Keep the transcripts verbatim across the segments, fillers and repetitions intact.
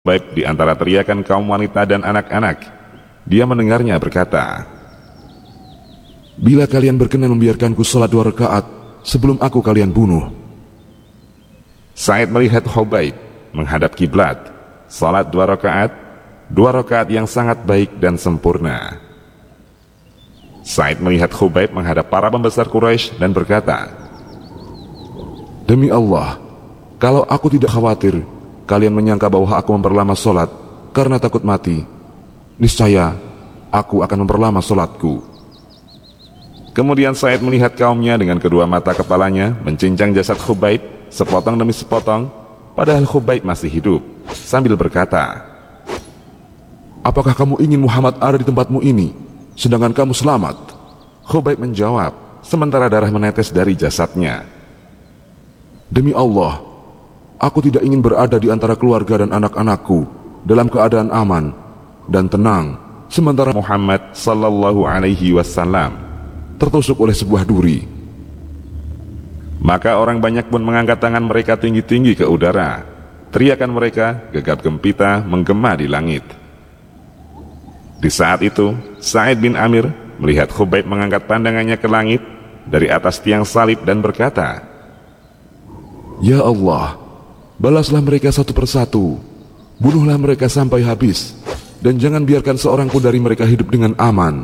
Baik di antara teriakan kaum wanita dan anak-anak, dia mendengarnya berkata, "Bila kalian berkenan membiarkanku sholat dua rakaat sebelum aku kalian bunuh." Sa'id melihat Khubayb menghadap kiblat, sholat dua rakaat, dua rakaat yang sangat baik dan sempurna. Sa'id melihat Khubayb menghadap para pembesar Quraisy dan berkata, "Demi Allah, kalau aku tidak khawatir kalian menyangka bahwa aku memperlama sholat karena takut mati, niscaya aku akan memperlama sholatku." Kemudian Sa'id melihat kaumnya dengan kedua mata kepalanya mencincang jasad Khubayb sepotong demi sepotong, padahal Khubayb masih hidup, sambil berkata, "Apakah kamu ingin Muhammad ada di tempatmu ini, sedangkan kamu selamat?" Khubayb menjawab, sementara darah menetes dari jasadnya, "Demi Allah, aku tidak ingin berada di antara keluarga dan anak-anakku dalam keadaan aman dan tenang, sementara Muhammad sallallahu alaihi wasallam tertusuk oleh sebuah duri." Maka orang banyak pun mengangkat tangan mereka tinggi-tinggi ke udara. Teriakan mereka gegap gempita menggema di langit. Di saat itu, Sa'id bin Amir melihat Khubayb mengangkat pandangannya ke langit dari atas tiang salib dan berkata, "Ya Allah, balaslah mereka satu persatu, bunuhlah mereka sampai habis, dan jangan biarkan seorang pun dari mereka hidup dengan aman."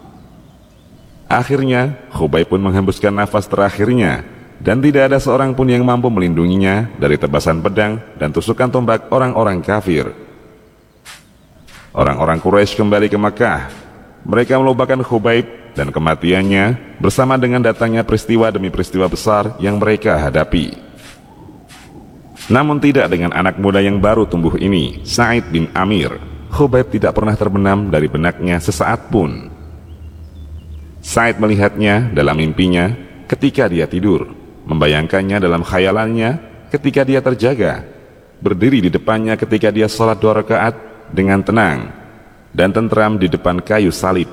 Akhirnya, Khubayb pun menghembuskan nafas terakhirnya, dan tidak ada seorang pun yang mampu melindunginya dari tebasan pedang dan tusukan tombak orang-orang kafir. Orang-orang Quraisy kembali ke Makkah. Mereka melupakan Khubayb dan kematiannya bersama dengan datangnya peristiwa demi peristiwa besar yang mereka hadapi. Namun tidak dengan anak muda yang baru tumbuh ini, Sa'id bin Amir. Khubayb tidak pernah terbenam dari benaknya sesaat pun. Sa'id melihatnya dalam mimpinya ketika dia tidur, membayangkannya dalam khayalannya ketika dia terjaga, berdiri di depannya ketika dia sholat dua rakaat dengan tenang dan tentram di depan kayu salib.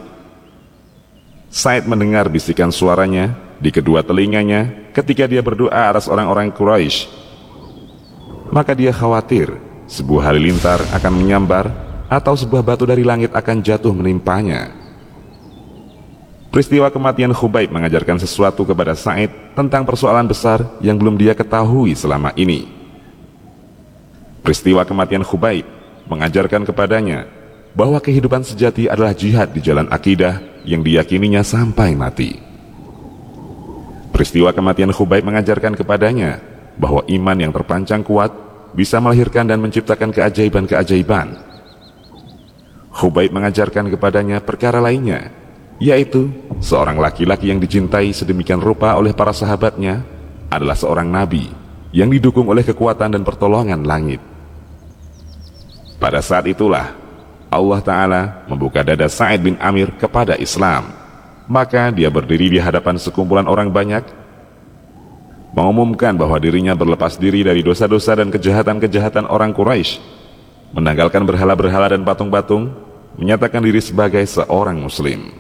Sa'id mendengar bisikan suaranya di kedua telinganya ketika dia berdoa atas orang-orang Quraisy. Maka dia khawatir sebuah halilintar akan menyambar atau sebuah batu dari langit akan jatuh menimpanya. Peristiwa kematian Khubayb mengajarkan sesuatu kepada Sa'id tentang persoalan besar yang belum dia ketahui selama ini. Peristiwa kematian Khubayb mengajarkan kepadanya bahwa kehidupan sejati adalah jihad di jalan akidah yang diyakininya sampai mati. Peristiwa kematian Khubayb mengajarkan kepadanya bahwa iman yang terpancang kuat bisa melahirkan dan menciptakan keajaiban-keajaiban. Khubayb mengajarkan kepadanya perkara lainnya, yaitu seorang laki-laki yang dicintai sedemikian rupa oleh para sahabatnya adalah seorang nabi yang didukung oleh kekuatan dan pertolongan langit. Pada saat itulah Allah Ta'ala membuka dada Sa'id bin Amir kepada Islam. Maka dia berdiri di hadapan sekumpulan orang banyak, mengumumkan bahwa dirinya berlepas diri dari dosa-dosa dan kejahatan-kejahatan orang Quraisy, menanggalkan berhala-berhala dan patung-patung, menyatakan diri sebagai seorang muslim.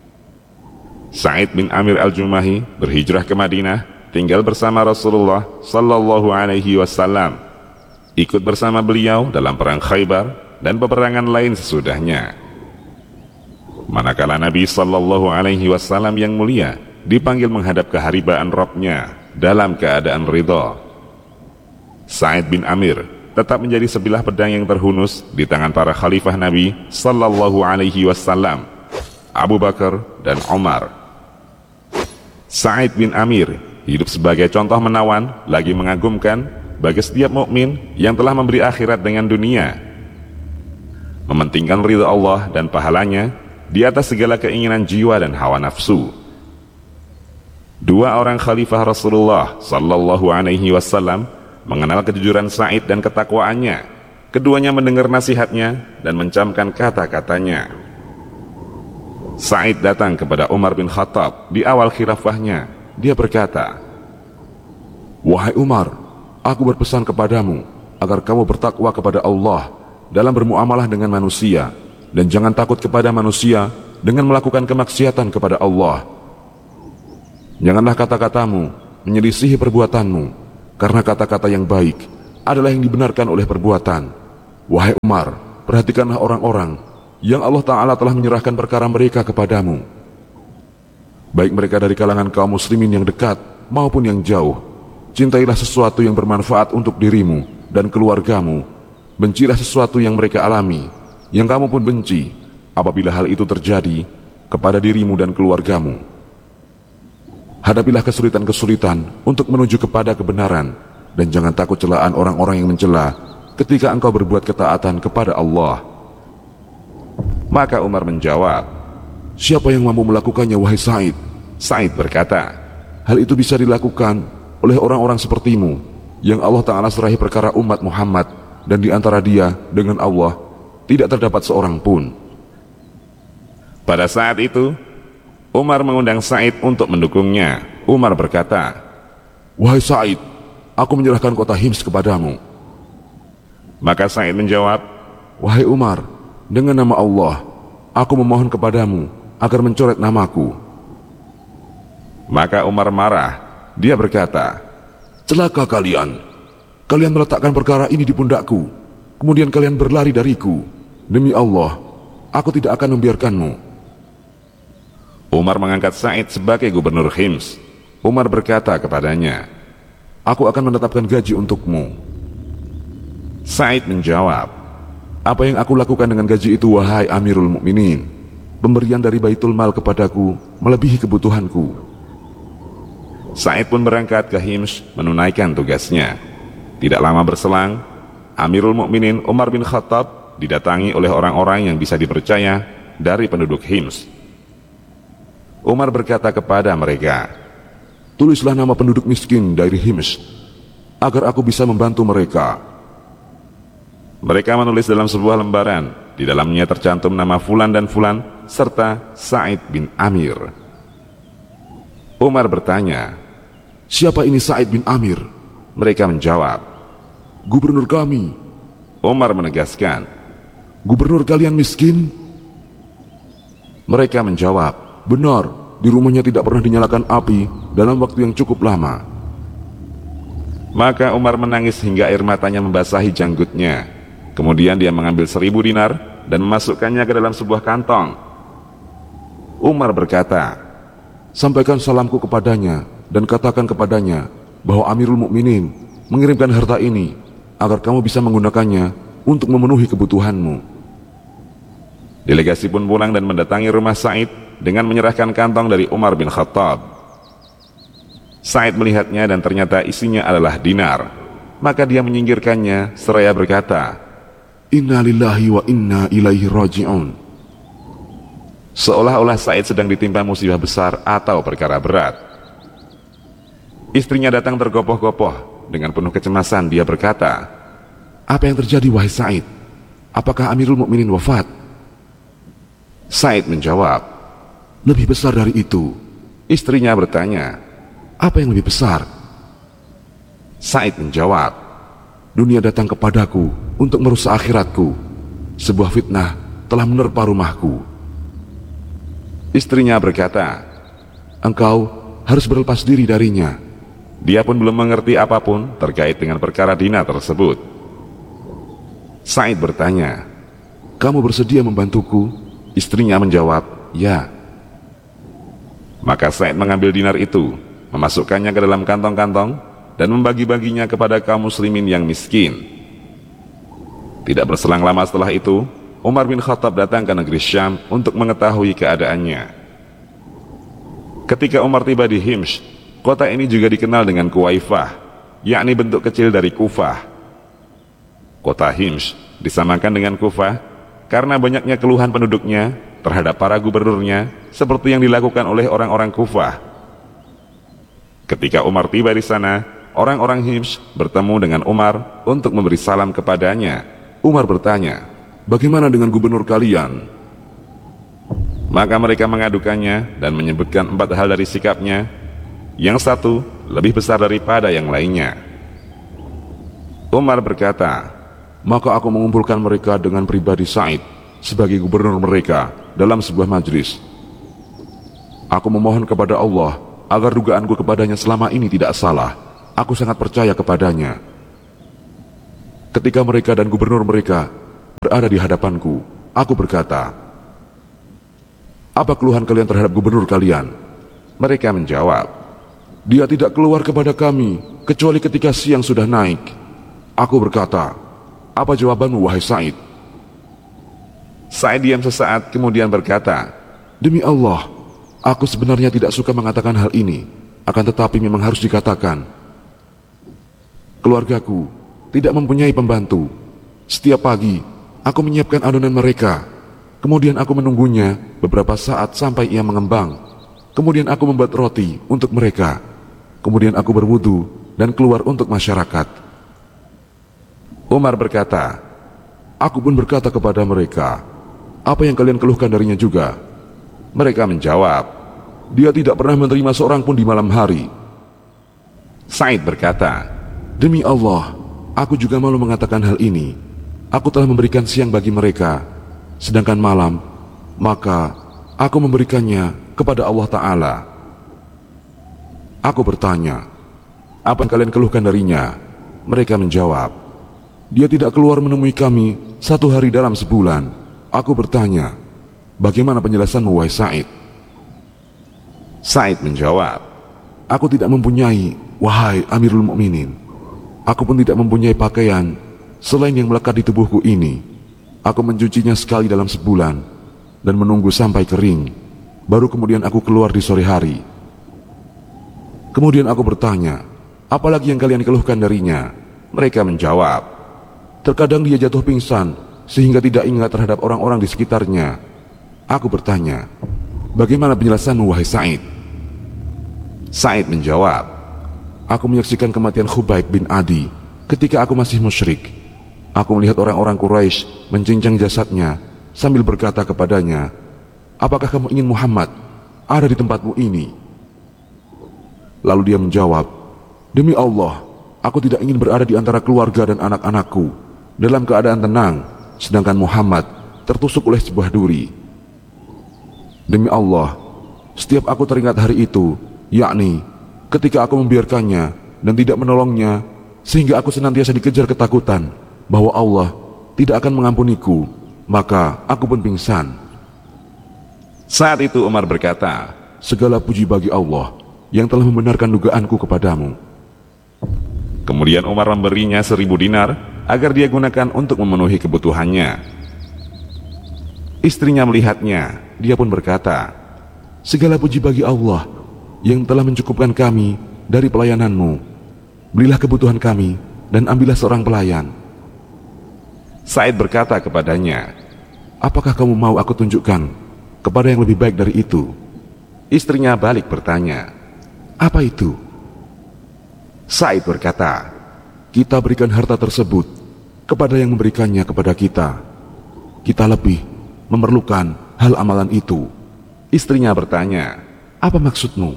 Sa'id bin Amir al-Jumahi berhijrah ke Madinah, tinggal bersama Rasulullah sallallahu alaihi wasallam, ikut bersama beliau dalam perang Khaybar dan peperangan lain sesudahnya. Manakala Nabi sallallahu alaihi wasallam yang mulia dipanggil menghadap keharibaan Rabb-Nya dalam keadaan ridha, Sa'id bin Amir tetap menjadi sebilah pedang yang terhunus di tangan para khalifah Nabi sallallahu alaihi wasallam, Abu Bakar dan Umar. Sa'id bin Amir hidup sebagai contoh menawan lagi mengagumkan bagi setiap mukmin yang telah memberi akhirat dengan dunia, mementingkan ridha Allah dan pahalanya di atas segala keinginan jiwa dan hawa nafsu. Dua orang khalifah Rasulullah sallallahu alaihi wasallam mengenal kejujuran Sa'id dan ketakwaannya. Keduanya mendengar nasihatnya dan mencamkan kata-katanya. Sa'id datang kepada Umar bin Khattab di awal khilafahnya. Dia berkata, "Wahai Umar, aku berpesan kepadamu agar kamu bertakwa kepada Allah dalam bermuamalah dengan manusia, dan jangan takut kepada manusia dengan melakukan kemaksiatan kepada Allah. Janganlah kata-katamu menyelisihi perbuatanmu, karena kata-kata yang baik adalah yang dibenarkan oleh perbuatan, Wahai Umar, perhatikanlah orang-orang yang Allah Ta'ala telah menyerahkan perkara mereka kepadamu. Baik mereka dari kalangan kaum muslimin yang dekat maupun yang jauh. Cintailah sesuatu yang bermanfaat untuk dirimu dan keluargamu. Bencilah sesuatu yang mereka alami, yang kamu pun benci, apabila hal itu terjadi kepada dirimu dan keluargamu. Hadapilah kesulitan-kesulitan untuk menuju kepada kebenaran, dan jangan takut celaan orang-orang yang mencela ketika engkau berbuat ketaatan kepada Allah. Maka Umar menjawab, siapa yang mampu melakukannya, wahai Sa'id? Sa'id berkata, hal itu bisa dilakukan oleh orang-orang sepertimu, yang Allah Ta'ala serahi perkara umat Muhammad, dan di antara dia dengan Allah tidak terdapat seorang pun. Pada saat itu, Umar mengundang Sa'id untuk mendukungnya. Umar berkata, wahai Sa'id, aku menyerahkan kota Hims kepadamu. Maka Sa'id menjawab, wahai Umar, dengan nama Allah, aku memohon kepadamu agar mencoret namaku. Maka Umar marah. Dia berkata, celaka kalian. Kalian meletakkan perkara ini di pundakku, kemudian kalian berlari dariku. Demi Allah, aku tidak akan membiarkanmu. Umar mengangkat Sa'id sebagai gubernur Hims. Umar berkata kepadanya, aku akan menetapkan gaji untukmu. Sa'id menjawab, apa yang aku lakukan dengan gaji itu, wahai Amirul Mukminin? Pemberian dari Baitul Mal kepadaku melebihi kebutuhanku. Sa'id pun berangkat ke Hims menunaikan tugasnya. Tidak lama berselang, Amirul Mukminin Umar bin Khattab didatangi oleh orang-orang yang bisa dipercaya dari penduduk Hims. Umar berkata kepada mereka, tulislah nama penduduk miskin dari Hims, agar aku bisa membantu mereka. Mereka menulis dalam sebuah lembaran. Di dalamnya tercantum nama Fulan dan Fulan, serta Sa'id bin Amir. Umar bertanya, siapa ini Sa'id bin Amir? Mereka menjawab, gubernur kami. Umar menegaskan, gubernur kalian miskin? Mereka menjawab, benar, di rumahnya tidak pernah dinyalakan api dalam waktu yang cukup lama. Maka Umar menangis hingga air matanya membasahi janggutnya. Kemudian dia mengambil seribu dinar dan memasukkannya ke dalam sebuah kantong. Umar berkata, sampaikan salamku kepadanya dan katakan kepadanya bahwa Amirul Mukminin mengirimkan harta ini agar kamu bisa menggunakannya untuk memenuhi kebutuhanmu. Delegasi pun pulang dan mendatangi rumah Sa'id dengan menyerahkan kantong dari Umar bin Khattab. Sa'id melihatnya dan ternyata isinya adalah dinar. Maka dia menyingkirkannya seraya berkata, inna lillahi wa inna ilaihi raji'un. Seolah-olah Sa'id sedang ditimpa musibah besar atau perkara berat. Istrinya datang tergopoh-gopoh. Dengan penuh kecemasan dia berkata, apa yang terjadi, wahai Sa'id? Apakah Amirul Mukminin wafat? Sa'id menjawab, lebih besar dari itu. Istrinya bertanya, apa yang lebih besar? Sa'id menjawab, dunia datang kepadaku untuk merusak akhiratku. Sebuah fitnah telah menerpa rumahku. Istrinya berkata, engkau harus berlepas diri darinya. Dia pun belum mengerti apapun terkait dengan perkara dinar tersebut. Sa'id bertanya, kamu bersedia membantuku? Istrinya menjawab, ya. Maka Sa'id mengambil dinar itu, memasukkannya ke dalam kantong-kantong, dan membagi-baginya kepada kaum muslimin yang miskin. Tidak berselang lama setelah itu, Umar bin Khattab datang ke negeri Syam untuk mengetahui keadaannya. Ketika Umar tiba di Hims, kota ini juga dikenal dengan Kuwaifah, yakni bentuk kecil dari Kufah. Kota Hims disamakan dengan Kufah karena banyaknya keluhan penduduknya terhadap para gubernurnya, seperti yang dilakukan oleh orang-orang Kufah. Ketika Umar tiba di sana, orang-orang Hims bertemu dengan Umar untuk memberi salam kepadanya. Umar bertanya, bagaimana dengan gubernur kalian? Maka mereka mengadukannya dan menyebutkan empat hal dari sikapnya. Yang satu lebih besar daripada yang lainnya. Umar berkata, maka aku mengumpulkan mereka dengan pribadi Sa'id sebagai gubernur mereka dalam sebuah majlis. Aku memohon kepada Allah agar dugaanku kepadanya selama ini tidak salah. Aku sangat percaya kepadanya. ketika mereka dan gubernur mereka berada di hadapanku, aku berkata, "Apa keluhan kalian terhadap gubernur kalian?" Mereka menjawab, "Dia tidak keluar kepada kami kecuali ketika siang sudah naik." Aku berkata, "Apa jawabanmu, wahai Sa'id?" Sa'id diam sesaat kemudian berkata, "Demi Allah, aku sebenarnya tidak suka mengatakan hal ini, akan tetapi memang harus dikatakan. Keluargaku tidak mempunyai pembantu. Setiap pagi, aku menyiapkan adonan mereka. Kemudian aku menunggunya beberapa saat sampai ia mengembang. Kemudian aku membuat roti untuk mereka. Kemudian aku berwudu dan keluar untuk masyarakat." Umar berkata, "Aku pun berkata kepada mereka, apa yang kalian keluhkan darinya juga?" Mereka menjawab, "Dia tidak pernah menerima seorang pun di malam hari." Sa'id berkata, "Demi Allah, aku juga malu mengatakan hal ini. Aku telah memberikan siang bagi mereka, sedangkan malam, maka aku memberikannya kepada Allah Ta'ala." Aku bertanya, "Apa yang kalian keluhkan darinya?" Mereka menjawab, "Dia tidak keluar menemui kami satu hari dalam sebulan." Aku bertanya, "Bagaimana penjelasanmu, wahai Sa'id?" Sa'id menjawab, "Aku tidak mempunyai, wahai Amirul Mukminin. Aku pun tidak mempunyai pakaian selain yang melekat di tubuhku ini. Aku mencucinya sekali dalam sebulan dan menunggu sampai kering. Baru kemudian aku keluar di sore hari." Kemudian aku bertanya, "Apalagi yang kalian keluhkan darinya?" Mereka menjawab, "Terkadang dia jatuh pingsan sehingga tidak ingat terhadap orang-orang di sekitarnya." Aku bertanya, "Bagaimana penjelasanmu, wahai Sa'id?" Sa'id menjawab, "Aku menyaksikan kematian Khubayb bin Adi ketika aku masih musyrik. Aku melihat orang-orang Quraisy mencincang jasadnya sambil berkata kepadanya, 'Apakah kamu ingin Muhammad ada di tempatmu ini?' Lalu dia menjawab, 'Demi Allah, aku tidak ingin berada di antara keluarga dan anak-anakku dalam keadaan tenang, sedangkan Muhammad tertusuk oleh sebuah duri. Demi Allah, setiap aku teringat hari itu, yakni ketika aku membiarkannya dan tidak menolongnya, sehingga aku senantiasa dikejar ketakutan bahwa Allah tidak akan mengampuniku, maka aku pun pingsan." Saat itu Umar berkata, "Segala puji bagi Allah yang telah membenarkan dugaanku kepadamu." Kemudian Umar memberinya seribu dinar agar dia gunakan untuk memenuhi kebutuhannya. Istrinya melihatnya, dia pun berkata, "Segala puji bagi Allah yang telah mencukupkan kami dari pelayananmu. Belilah kebutuhan kami dan ambillah seorang pelayan." Sa'id berkata kepadanya, "Apakah kamu mau aku tunjukkan kepada yang lebih baik dari itu?" Istrinya balik bertanya, "Apa itu?" Sa'id berkata, "Kita berikan harta tersebut kepada yang memberikannya kepada kita. Kita lebih memerlukan hal amalan itu." Istrinya bertanya, "Apa maksudmu?"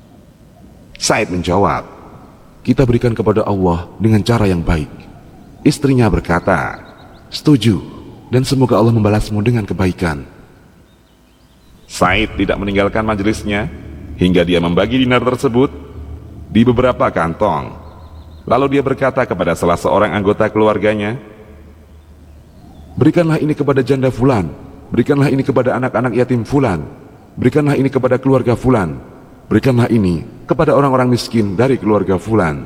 Sa'id menjawab, "Kita berikan kepada Allah dengan cara yang baik." Istrinya berkata, "Setuju, dan semoga Allah membalasmu dengan kebaikan." Sa'id tidak meninggalkan majelisnya hingga dia membagi dinar tersebut di beberapa kantong. Lalu dia berkata kepada salah seorang anggota keluarganya, "Berikanlah ini kepada janda fulan, berikanlah ini kepada anak-anak yatim fulan, berikanlah ini kepada keluarga fulan, berikanlah ini kepada orang-orang miskin dari keluarga fulan."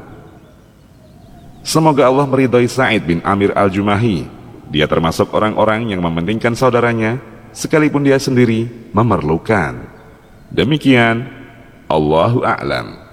Semoga Allah meridhai Sa'id bin Amir al-Jumahi. Dia termasuk orang-orang yang mementingkan saudaranya sekalipun dia sendiri memerlukan. Demikian, Allahu a'lam.